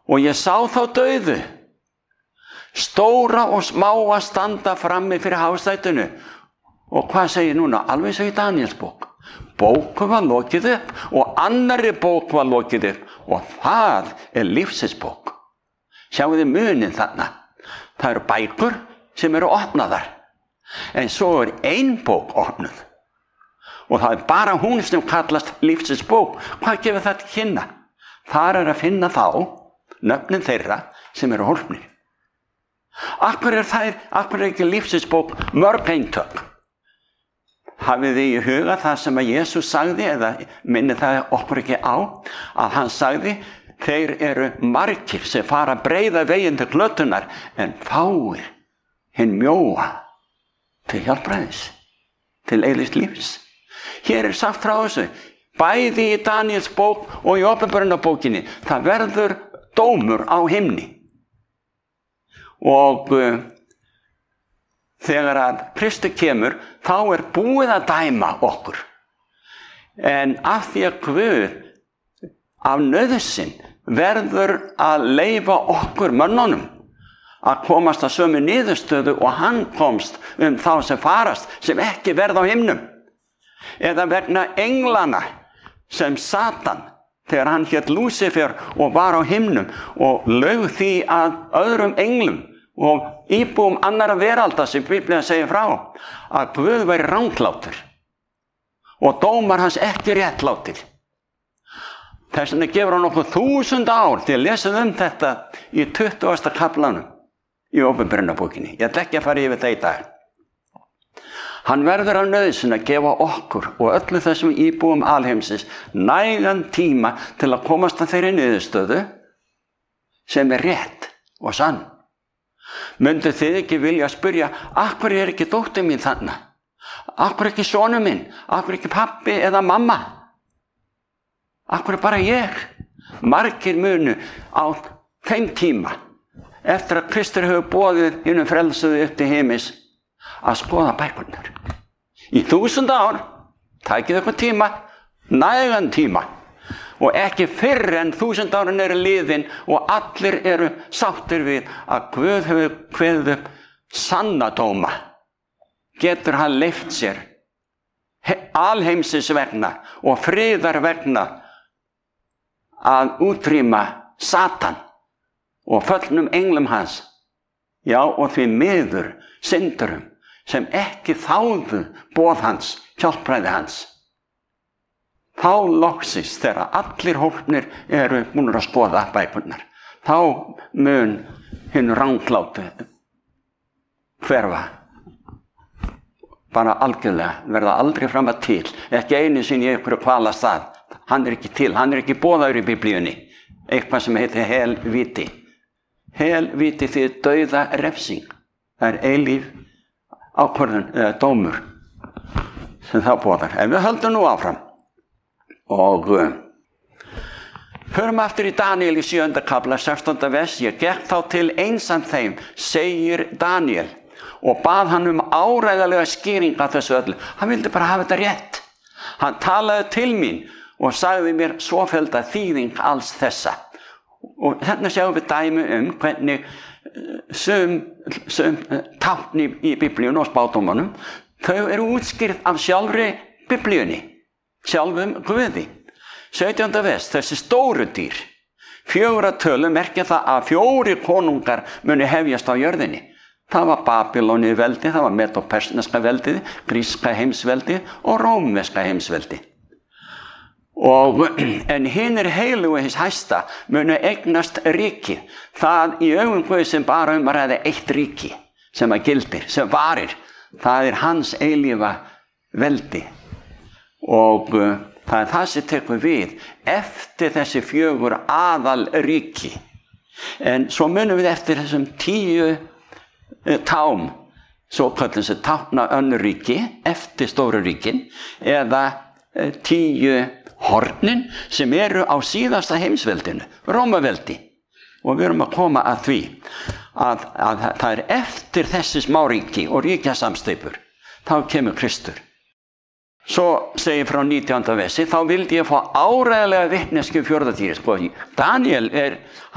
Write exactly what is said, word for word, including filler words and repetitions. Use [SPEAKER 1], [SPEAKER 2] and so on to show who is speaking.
[SPEAKER 1] Og ég sá þá dauðu, stóra og smáa standa frammi fyrir hásætinu. Og hvað segir núna? Alveg svo í Daníels bók. Bóku var lokið upp og annarri bók var lokið upp og það er lífsins bók. Sjáu þið munin þarna. Það eru bækur sem eru opnaðar. En svo er ein bók opnuð. Og það er bara hún sem kallast lífsins bók. Hvað gefur það til kynna? Þar er að finna þá nöfnin þeirra sem eru hólpnir. Akkur er það, akkur er ekki lífsins bók mörg eintök? Hafið þið í huga það sem að Jesús sagði, eða minni það okkur ekki á, að hann sagði, þeir eru margir sem fara að breiða veginn til glötunar, en fáir hinn mjóa til hjálpræðis, til eilífs lífs. Hér er sagt frá þessu, bæði í Daníels bók og í Åpenbarunarbókinni, það verður dómur á himni. Og uh, þegar að Kristur kemur, þá er búið að dæma okkur. En af því að Guð af nauðsyn verður að leyfa okkur mönnunum að komast að sömu niðurstöðu og hann komst um þá sem farast, sem ekki verða á himnum. Eða vegna englana sem Satan, þegar hann hét Lúsifer og var á himnum og laug því að öðrum englum og íbúum annara veralda sem Biblían segir frá, að Guð væri ranglátur og dómar hans ekki réttlátir. Þess vegna gefur hann okkur þúsund ár til að lesa um þetta í tuttugasta kaflanum í Åpenbarunarbókinni. Ég ætla ekki að fara yfir það í dag. Hann verður af nauðsyn að gefa okkur og öllu þessum íbúum alheimsins nægan tíma til að komast að þeirri niðurstöðu sem er rétt og sann. Myndu þið ekki vilja spyrja, akkur er ekki dóttir mín þarna? Akkur ekki sonur minn? Akkur ekki pappi eða mamma? Akkur er bara ég? Margir munu á þeim tíma, eftir að Kristur hefur boðið hinum frelsuðu upp til heimis, að skoða bækurnar. Í þúsund ár, tækið ykkur tíma, nægan tíma, og ekki fyrr en þúsund árin eru liðin og allir eru sáttir við að Guð hefur kveðið upp sanna dóma. Getur hann leyft sér alheimsins vegna og friðar vegna að útrýma Satan og föllnum englum hans. Já, og því miður syndurum sem ekki þáðu boð hans, hjálpræði hans. Þá loksins þegar allir hólpnir eru búnir að skoða bækurnar, þá mun hinn ranglátu hverfa, bara algjörlega, verða aldrei fram að til, ekki einu sinni í einhverju kvalastað. Hann er ekki til, hann er ekki boðaður í Biblíunni, eitthvað sem heitir helvíti. Helvíti því dauða refsing, það er eilíf ákvörðun eða dómur sem það boðar. En við höldum nú áfram. Og uh, förum aftur í Daníel í sjöunda kafla, sextánda vers. Ég gekk þá til eins af þeim, segir Daníel, og bað hann um áreiðanlega skýring af þessu öllu. Hann vildi bara hafa þetta rétt. Hann talaði til mín og sagði mér svofelda þýðing alls þessa. Og þarna sjáum við dæmi um hvernig sum, sum tákn í, í Biblíun og spádómanum, þau eru útskýrð af sjálfri Biblíunni. Sjálfum Guði. sautjánda vers, þessi stóru dýr, fjögurra tölu merkja það að fjórir konungar muni hefjast á jörðinni. Það var Babyloni veldið, það var Medo-persneska veldið, gríska heimsveldið og rómverska heimsveldið. Og en hinir heilugu hins hæsta munu eignast ríki. Það í augum Guðs sem bara um að ræða eitt ríki sem að gildir, sem varir. Það er hans eilífa veldi. Og uh, það er það sem tekur við eftir þessi fjögur aðal ríki. En svo munum við eftir þessum tíu uh, tám, svo kallum sem tákna önnur ríki, eftir stóru ríkin, eða uh, tíu hornin sem eru á síðasta heimsveldinu, Rómaveldi. Og við erum að koma að því að, að það er eftir þessi smáríki og ríkjasamsteypur, þá kemur Kristur. Svo segir frá nítjánda versi, þá vildi ég fá áreiðanlega vitneskju um fjórða dýrið. Sko, Daníel er,